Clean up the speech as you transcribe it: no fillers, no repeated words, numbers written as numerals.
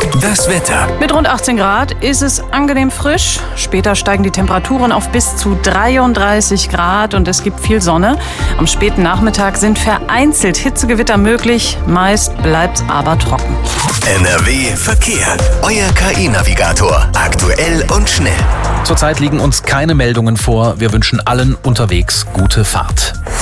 Das Wetter. Mit rund 18 Grad ist es angenehm frisch. Später steigen die Temperaturen auf bis zu 33 Grad und es gibt viel Sonne. Am späten Nachmittag sind vereinzelt Hitzegewitter möglich. Meist bleibt's aber trocken. NRW Verkehr. Euer KI-Navigator. Aktuell und schnell. Zurzeit liegen uns keine Meldungen vor. Wir wünschen allen unterwegs gute Fahrt.